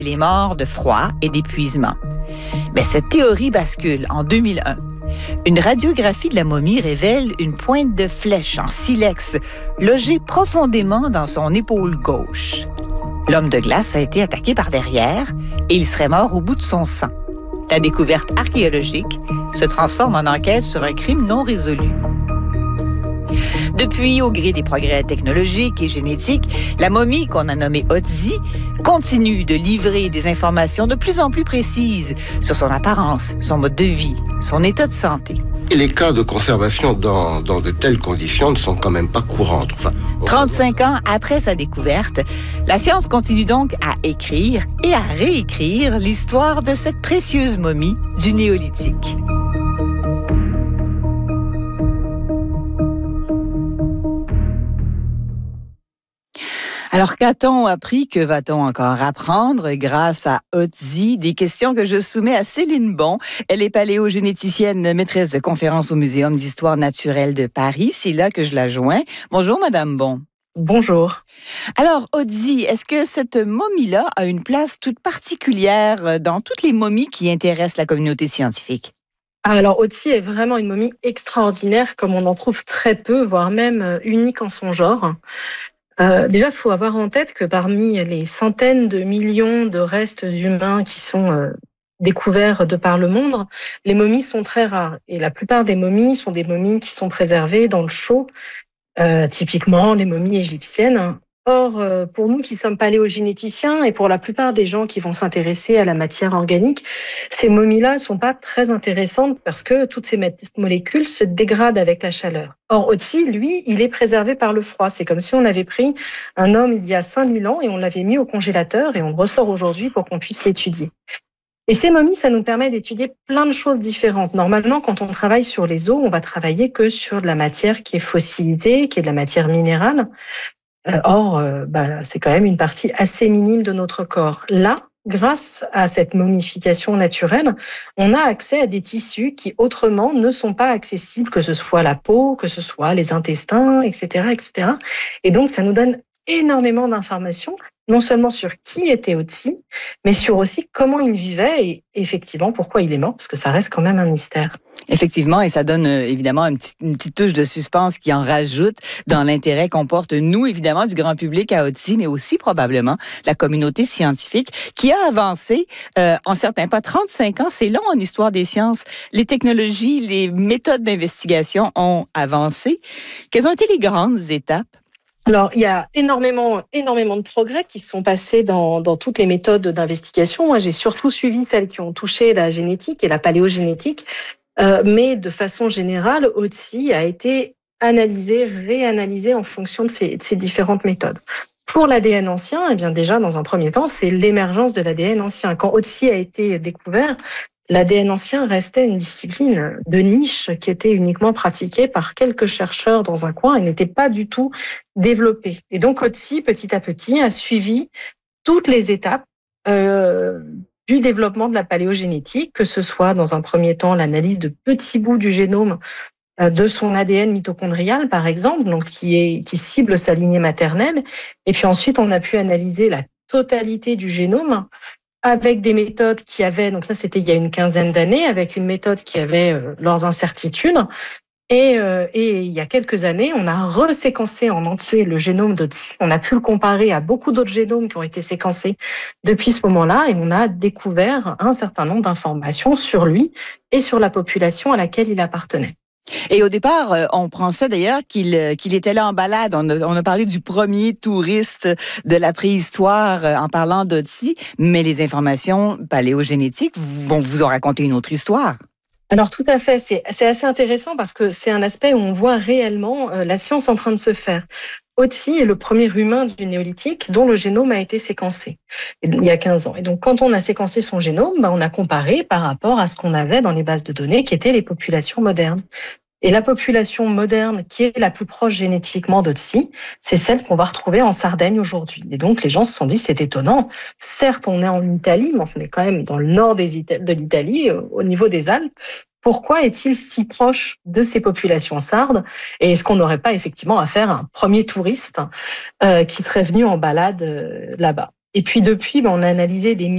Il est mort de froid et d'épuisement. Mais cette théorie bascule en 2001. Une radiographie de la momie révèle une pointe de flèche en silex logée profondément dans son épaule gauche. L'homme de glace a été attaqué par derrière et il serait mort au bout de son sang. La découverte archéologique se transforme en enquête sur un crime non résolu. Depuis, au gré des progrès technologiques et génétiques, la momie qu'on a nommée Otzi continue de livrer des informations de plus en plus précises sur son apparence, son mode de vie, son état de santé. Les cas de conservation dans de telles conditions ne sont quand même pas courantes. 35 ans après sa découverte, la science continue donc à écrire et à réécrire l'histoire de cette précieuse momie du Néolithique. Alors, qu'a-t-on appris? Que va-t-on encore apprendre grâce à Otzi? Des questions que je soumets à Céline Bon. Elle est paléogénéticienne, maîtresse de conférences au Muséum d'histoire naturelle de Paris. C'est là que je la joins. Bonjour, Madame Bon. Bonjour. Alors, Otzi, est-ce que cette momie-là a une place toute particulière dans toutes les momies qui intéressent la communauté scientifique? Alors, Otzi est vraiment une momie extraordinaire, comme on en trouve très peu, voire même unique en son genre. Déjà, il faut avoir en tête que parmi les centaines de millions de restes humains qui sont découverts de par le monde, les momies sont très rares. Et la plupart des momies sont des momies qui sont préservées dans le chaux, typiquement les momies égyptiennes. Or, pour nous qui sommes paléogénéticiens et pour la plupart des gens qui vont s'intéresser à la matière organique, ces momies-là ne sont pas très intéressantes parce que toutes ces molécules se dégradent avec la chaleur. Or, Otzi, lui, il est préservé par le froid. C'est comme si on avait pris un homme il y a 5000 ans et on l'avait mis au congélateur et on le ressort aujourd'hui pour qu'on puisse l'étudier. Et ces momies, ça nous permet d'étudier plein de choses différentes. Normalement, quand on travaille sur les os, on va travailler que sur de la matière qui est fossilisée, qui est de la matière minérale. Or, c'est quand même une partie assez minime de notre corps. Là, grâce à cette momification naturelle, on a accès à des tissus qui autrement ne sont pas accessibles, que ce soit la peau, que ce soit les intestins, etc., etc. Et donc, ça nous donne énormément d'informations, non seulement sur qui était Otzi, mais sur aussi comment il vivait et effectivement pourquoi il est mort, parce que ça reste quand même un mystère. Effectivement, et ça donne évidemment une petite touche de suspense qui en rajoute dans l'intérêt qu'on porte, nous, évidemment, du grand public à Otzi, mais aussi probablement la communauté scientifique qui a avancé en certains pas. 35 ans, c'est long en histoire des sciences. Les technologies, les méthodes d'investigation ont avancé. Quelles ont été les grandes étapes? Alors, il y a énormément de progrès qui se sont passés dans toutes les méthodes d'investigation. Moi, j'ai surtout suivi celles qui ont touché la génétique et la paléogénétique. Mais de façon générale, Otzi a été analysé, réanalysé en fonction de ces différentes méthodes. Pour l'ADN ancien, eh bien déjà, dans un premier temps, c'est l'émergence de l'ADN ancien. Quand Otzi a été découvert, l'ADN ancien restait une discipline de niche qui était uniquement pratiquée par quelques chercheurs dans un coin et n'était pas du tout développée. Et donc, Otzi, petit à petit, a suivi toutes les étapes du développement de la paléogénétique, que ce soit dans un premier temps l'analyse de petits bouts du génome de son ADN mitochondrial, par exemple, donc qui cible sa lignée maternelle. Et puis ensuite, on a pu analyser la totalité du génome avec des méthodes qui avaient, donc ça c'était il y a une quinzaine d'années, avec une méthode qui avait leurs incertitudes. Et il y a quelques années, on a reséquencé en entier le génome d'Otzi. On a pu le comparer à beaucoup d'autres génomes qui ont été séquencés depuis ce moment-là et on a découvert un certain nombre d'informations sur lui et sur la population à laquelle il appartenait. Et au départ, on pensait d'ailleurs qu'il était là en balade. On a parlé du premier touriste de la préhistoire en parlant d'Otzi, mais les informations paléogénétiques vous ont raconté une autre histoire. Alors tout à fait, c'est assez intéressant parce que c'est un aspect où on voit réellement la science en train de se faire. Otzi est le premier humain du néolithique dont le génome a été séquencé il y a 15 ans. Et donc quand on a séquencé son génome, on a comparé par rapport à ce qu'on avait dans les bases de données qui étaient les populations modernes. Et la population moderne qui est la plus proche génétiquement d'Otzi, c'est celle qu'on va retrouver en Sardaigne aujourd'hui. Et donc les gens se sont dit c'est étonnant. Certes, on est en Italie, mais on est quand même dans le nord de l'Italie, au niveau des Alpes. Pourquoi est-il si proche de ces populations sardes? Et est-ce qu'on n'aurait pas effectivement affaire à un premier touriste qui serait venu en balade là-bas? Et puis depuis, on a analysé des